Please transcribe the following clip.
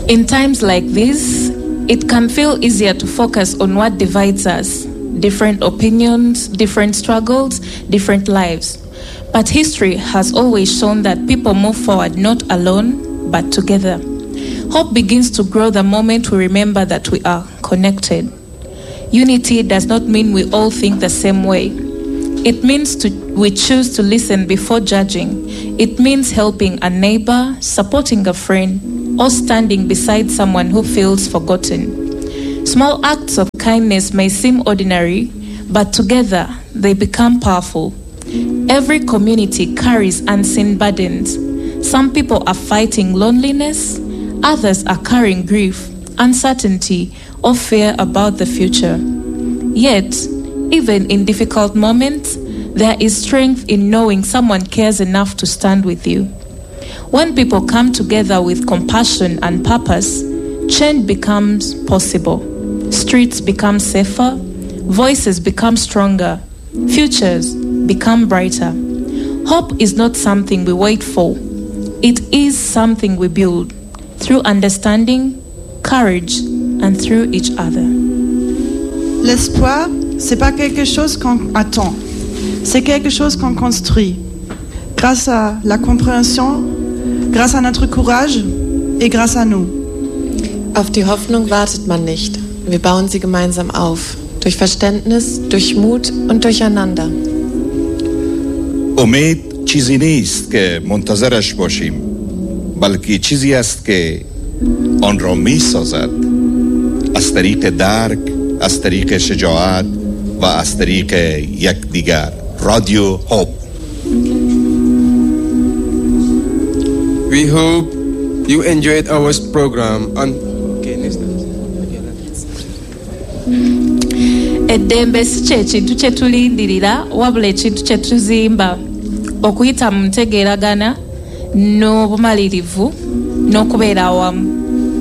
In times like this, it can feel easier to focus on what divides us. Different opinions, different struggles, different lives. But history has always shown that people move forward not alone, but together. Hope begins to grow the moment we remember that we are connected. Unity does not mean we all think the same way. It means we choose to listen before judging. It means helping a neighbor, supporting a friend, or standing beside someone who feels forgotten. Small acts of kindness may seem ordinary, but together they become powerful. Every community carries unseen burdens. Some people are fighting loneliness, others are carrying grief, uncertainty, or fear about the future. Yet, even in difficult moments, there is strength in knowing someone cares enough to stand with you. When people come together with compassion and purpose, change becomes possible. Streets become safer, voices become stronger, futures become brighter. Hope is not something we wait for. It is something we build through understanding, courage, and through each other. L'espoir, c'est pas quelque chose qu'on attend, c'est quelque chose qu'on construit. Grâce à la compréhension, grâce à notre courage et grâce à nous. Auf die Hoffnung wartet man nicht. Wir bauen sie gemeinsam auf. Durch Verständnis, durch Mut und durcheinander. امید چیزی نیست که منتظرش باشیم، بلکه چیزی است که آن را می سازد از طریق درک، از طریق شجاعت و از طریق یکدیگر. رادیو هوپ. We hope you enjoyed our program on Eddembe si kye kintu kye tulindirira wabula ekintu kye tuzimba okuyita mu ntegeeragana n'obumalirivu n'okubeera awamu.